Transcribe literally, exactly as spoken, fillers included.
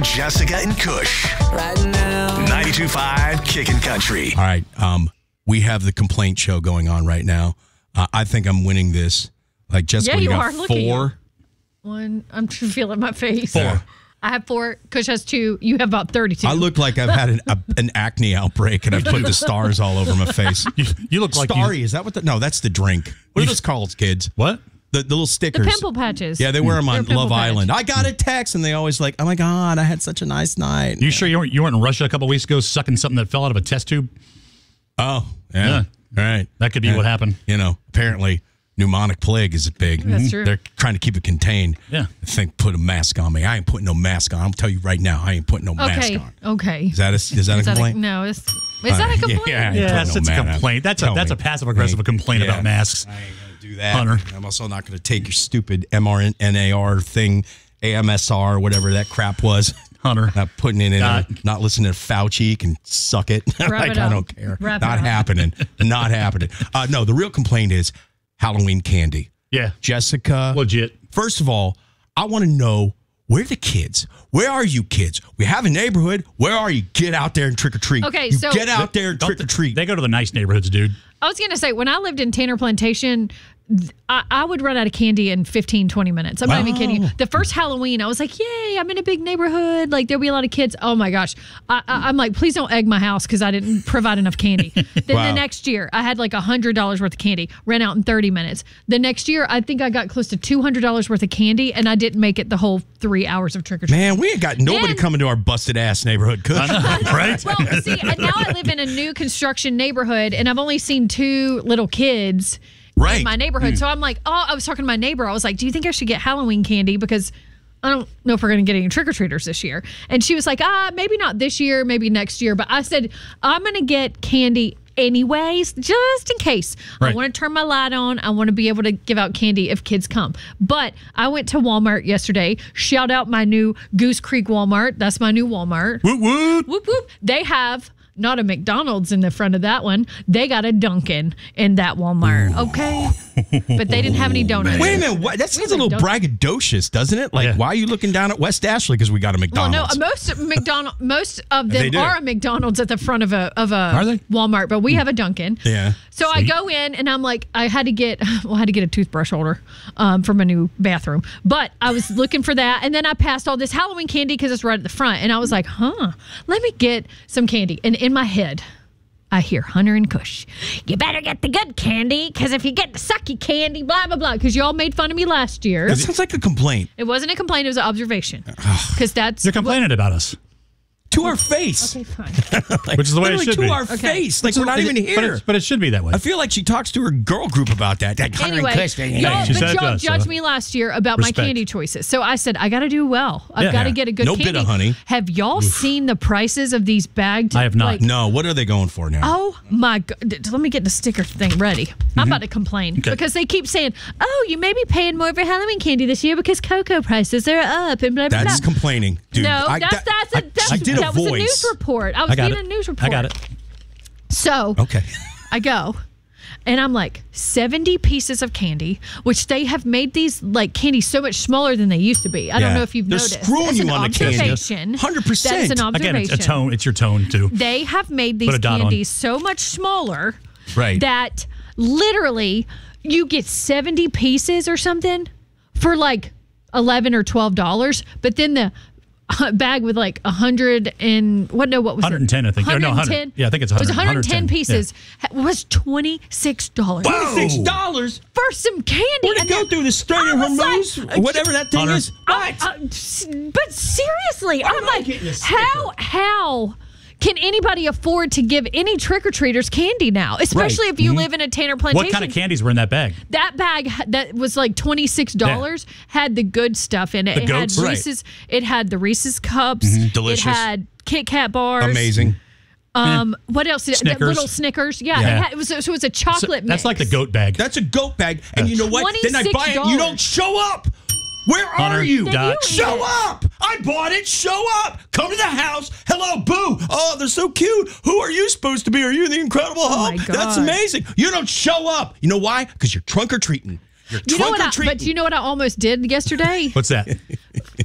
Jessica and Kush. Right now. ninety-two point five Kickin' Country. All right. Um, we have the complaint show going on right now. Uh, I think I'm winning this. Like, Jessica, Yeah, you got are. Look at you. four. One. I'm feeling my face. Four. I have four. Kush has two. You have about thirty-two. I look like I've had an, a, an acne outbreak and I've put the stars all over my face. You, you look like Starry, you, is that what the... No, that's the drink. What are You- those called, kids? what? The, the little stickers. the pimple patches. Yeah, they wear them They're on pimple Love patch. Island. I got a text and they always like, oh my God, I had such a nice night. You sure you weren't, you weren't in Russia a couple weeks ago sucking something that fell out of a test tube? Oh, yeah. Yeah. All right. That could be Yeah. what happened. You know, apparently pneumonic plague is big. That's true. They're trying to keep it contained. Yeah. I think put a mask on me. I ain't putting no mask on. I'll tell you right now, I ain't putting no mask Okay. on. Okay. Is that a, is that a Is that complaint? a, no. Is, is that a Uh, complaint? Yeah, I ain't Yeah, putting that's, no that's a man on. complaint. That's a Tell that's a me. passive aggressive Ain't- complaint yeah. about masks. I ain't gonna do that. Hunter. I'm also not going to take your stupid M R N A R thing, A M S R, whatever that crap was. Hunter. Not putting it in Got- there, not listening to Fauci, can suck it. Wrap like, it I up. don't care. Wrap it not up. happening. Not happening. Uh, no, the real complaint is Halloween candy. Yeah. Jessica. Legit. First of all, I want to know, where are the kids? Where are you kids? We have a neighborhood. Where are you? Get out there and trick or treat. Okay, You so- get out there and Don't trick or treat. They go to the nice neighborhoods, dude. I was going to say, when I lived in Tanner Plantation, th- I, I would run out of candy in fifteen, twenty minutes. I'm not even kidding you. The first Halloween, I was like, yay, I'm in a big neighborhood. Like, there'll be a lot of kids. Oh, my gosh. I, I, I'm like, please don't egg my house because I didn't provide enough candy. Then Wow. the next year, I had like one hundred dollars worth of candy, ran out in thirty minutes. The next year, I think I got close to two hundred dollars worth of candy, and I didn't make it the whole three hours of trick-or-treat. Man, we ain't got nobody Then- coming to our busted ass neighborhood. Cook. Right? Well, see, and now I live in a new construction neighborhood, and I've only seen two little kids Right. in my neighborhood. So I'm like, oh, I was talking to my neighbor. I was like, do you think I should get Halloween candy? Because I don't know if we're going to get any trick-or-treaters this year. And she was like, ah, maybe not this year, maybe next year. But I said, I'm going to get candy anyways, just in case. I Right. want to turn my light on. I want to be able to give out candy if kids come. But I went to Walmart yesterday. Shout out my new Goose Creek Walmart. That's my new Walmart. Woot woot. Whoop, whoop. They have not a McDonald's in the front of that one. They got a Dunkin' in that Walmart. Okay. But they didn't have any donuts. Wait a minute. What? That sounds a like, little don't- braggadocious, doesn't it? Like, Yeah. why are you looking down at West Ashley because we got a Well, no, McDonald's? most McDonald, most of They them do. are a McDonald's at the front of a of a Are they? Walmart, but we have a Dunkin'. Yeah. So I go in and I'm like, I had to get, well, I had to get a toothbrush holder um, for my new bathroom. But I was looking for that, and then I passed all this Halloween candy because it's right at the front, and I was like, huh, let me get some candy. And in my head, I hear Hunter and Kush, you better get the good candy, because if you get the sucky candy, blah, blah, blah, because y'all made fun of me last year. That sounds like a complaint. It wasn't a complaint, it was an observation. Because that's... You're complaining about us, To our face. Okay, fine. Like, which is the way it literally should to be. our Okay. face. Like, we're not even But here. it, but it should be that way. I feel like she talks to her girl group about that. Like, Hunter and Anyway, Kush, they- y'all, She but said it to y'all us, judged so- me last year about Respect. my candy choices. So I said, I got to do well. I've Yeah. got to get a good No candy. bit of honey. Have y'all seen the prices of these bagged? I have not. like- No, what are they going for now? Oh my God. Let me get the sticker thing ready. I'm about to complain Okay. because they keep saying, oh, you may be paying more for Halloween candy this year because cocoa prices are up and blah, blah, That's blah. complaining, dude. No, I- that's, that- that's, a, I- that's she did a that was a voice. news report. I was I got reading it. a news report. I got it. So Okay. I go and I'm like seventy pieces of candy, which they have made these like candy so much smaller than they used to be. I Yeah. don't know if you've They're noticed. screwing It's you an on the candy. observation. one hundred percent. That is an Again, observation. it's a tone. It's your tone too. They have made Put these a dot on. candies so much smaller Right. that literally you get seventy pieces or something for like eleven or twelve dollars, but then the uh, bag with like a hundred and what? No, what was one hundred ten, it? I think. Or no, one hundred. one hundred ten. Yeah, I think it's It was one hundred. one hundred ten one hundred ten, pieces. Ha- Was twenty six dollars Six dollars. for some candy. Where'd it And go then- through the string I of was Hormuz? like, uh, Whatever that thing Hunter. is. I- I- s- but seriously, I'm am I like, getting a sticker? how how can anybody afford to give any trick or treaters candy now? Especially if you live in a Tanner Plantation. What kind of candies were in that bag? That bag ha- that was like twenty six dollars had the good stuff in it. The it goats? had Right. Reese's. It had the Reese's cups. Delicious. It had Kit Kat bars. Amazing. Um, what else? Did it, the Snickers. little Snickers. Yeah, Yeah. It, had, it was so it was a So chocolate. that's mix. like the goat bag. That's a goat bag. And you know what? Then I buy it. You twenty-six dollars. don't show up. Where are Hunter, you? Then Dot. you Show eat it. up! I bought it. Show up! Come to the house. Hello, boo! Oh, they're so cute. Who are you supposed to be? Are you the Incredible Hulk? my God. That's amazing. You don't show up. You know why? Because you're trunk or treating. You're You know trunk what? or I, treating. but you know what I almost did yesterday? What's that?